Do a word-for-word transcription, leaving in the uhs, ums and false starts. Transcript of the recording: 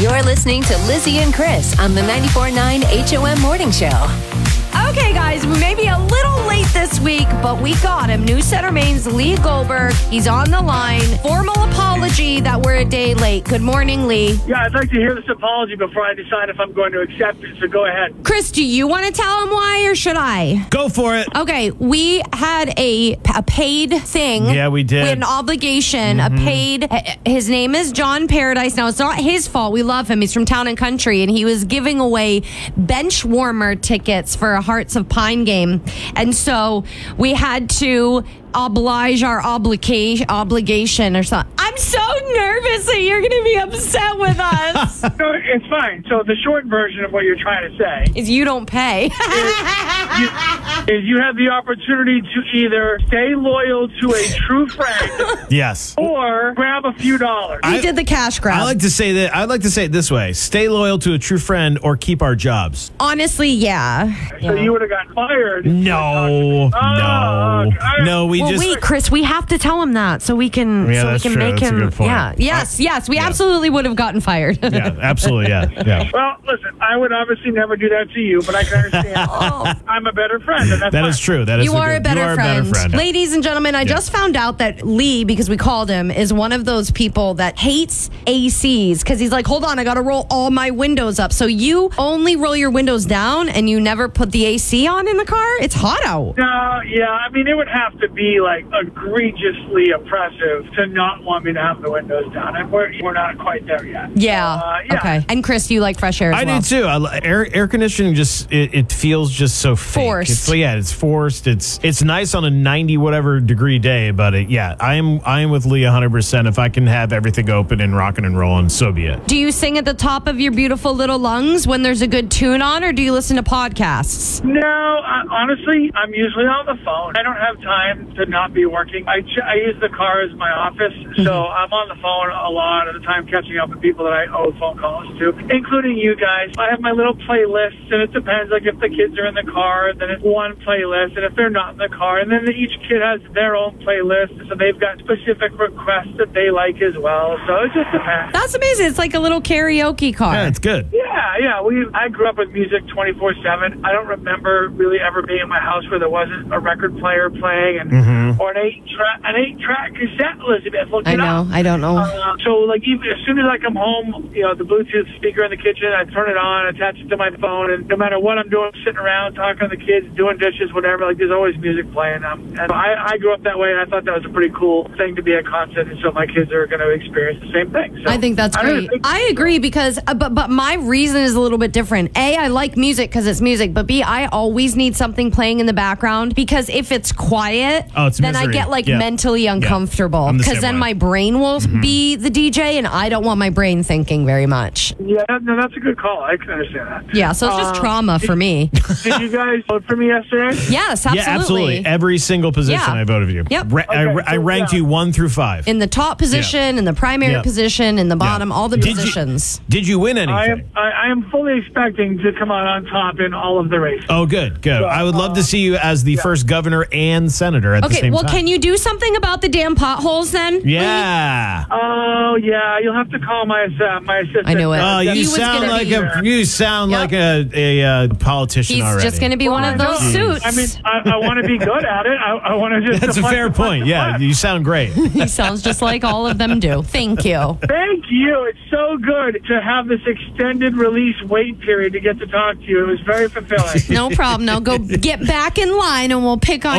You're listening to Lizzie and Chris on the ninety-four point nine H O M Morning Show. Okay, guys, we may be a little late this week, but we got him. News Center Maine's Lee Goldberg. He's on the line. Formal apology that we're a day late. Good morning, Lee. Yeah, I'd like to hear this apology before I decide if I'm going to accept it, so go ahead. Chris, do you want to tell him why, or should I? Go for it. Okay, we had a, a paid thing. Yeah, we did. We had an obligation, Mm-hmm. a paid. His name is John Paradise. Now, it's not his fault. We love him. He's from Town and Country, and he was giving away bench warmer tickets for a Hearts of Pine game. And so we had to oblige our obligation obligation or something. I'm so nervous that you're going to be upset with us. No, it's fine. So the short version of what you're trying to say Is you don't pay. is, you, is you have the opportunity to either stay loyal to a true friend Yes. or grab a few dollars. We I- did the cash grab. I like to say that. I'd like to say it this way: stay loyal to a true friend, or keep our jobs. Honestly, yeah. So you would have gotten fired. No, Oh, no, okay. no. We Well, just. wait, Chris, we have to tell him that so we can Yeah, so we that's can true. make That's a him good point. Yeah. Yes, yes, we yeah. absolutely would have gotten fired. Yeah, absolutely. Yeah, yeah. Well, listen, I would obviously never do that to you, but I can understand. Oh. I'm a better friend, and that's That fine. is true. That is You a are, good, a better, you are friend. a better friend. Ladies and gentlemen, I Yeah. just found out that Lee, because we called him, is one of those people that hates A Cs because he's like, hold on, I got to roll all my windows up. So you only roll your windows down and you never put the A C on in the car? It's hot out. No, yeah, I mean, it would have to be, like, egregiously oppressive to not want me to have the windows down, and we're, we're not quite there yet. Yeah. Uh, yeah. Okay. And Chris, you like fresh air as I well? do too. I, li- air air conditioning just it, it feels just so fake. Forced. It's, yeah, it's forced. It's it's nice on a ninety whatever degree day, but it, yeah, I am I am with Lee one hundred percent. If I can have everything open and rocking and rolling, so be it. Do you sing at the top of your beautiful little lungs when there's a good tune on, or do you listen to podcasts? No, I, honestly, I'm usually on the phone. I don't have time to not be working. I, ch- I use the car as my office, so I'm on the phone a lot of the time catching up with people that I owe phone calls to, including you guys. I have my little playlist, and it depends. Like, if the kids are in the car, then it's one playlist, and if they're not in the car, and then each kid has their own playlist, so they've got specific requests that they like as well, so it just depends. That's amazing. It's like a little karaoke car. Yeah, it's good. Yeah, yeah. We I grew up with music twenty-four seven. I don't remember really ever being in my house where there wasn't a record player playing and Mm-hmm. or an eight track an eight track cassette. Elizabeth, look I it know. up. I don't know. Uh, so like even as soon as I come home, you know, the Bluetooth speaker in the kitchen, I turn it on, attach it to my phone, and no matter what I'm doing, sitting around talking to the kids, doing dishes, whatever, like there's always music playing. Um, and I, I grew up that way, and I thought that was a pretty cool thing to be at concert, and so my kids are going to experience the same thing. So I think that's I don't great. think- I agree because, uh, but but my reason is a little bit different. A, I like music because it's music, but B, I always need something playing in the background because if it's quiet, Oh, it's then I misery. get like Yeah. mentally uncomfortable I'm the because same then way. my brain will be the D J, and I don't want my brain thinking very much. Yeah, no, that's a good call. I can understand that. Yeah, so it's just Uh, trauma for me. Did you guys vote for me yesterday? Yes, absolutely. Yeah, absolutely. Every single position Yeah. I voted for you. Yep. Ra- I, Okay, I so, ranked yeah. you one through five. In the top position, in the primary Yeah. position, in the bottom, all the Did you- positions. Did you win anything? I am. I, I am fully expecting to come out on top in all of the races. Oh, good, good. So, I would love to uh, see you as the first governor and senator at the Okay, same well, time. can you do something about the damn potholes then? Yeah. Oh yeah, you'll have to call my uh, my assistant. I knew it. Oh, Uh, you He was sound gonna like be- a you sound Yep. like a a, uh politician He's already. just going to be one of those I know. suits. I mean, I, I want to be good at it. I, I want to just. That's a deflect, fair deflect, point. Yeah, deflect. you sound great. He sounds just like all of them do. Thank you. Thank you. It's so good to have this extended release wait period to get to talk to you. It was very fulfilling. No problem. Now go get back in line and we'll pick on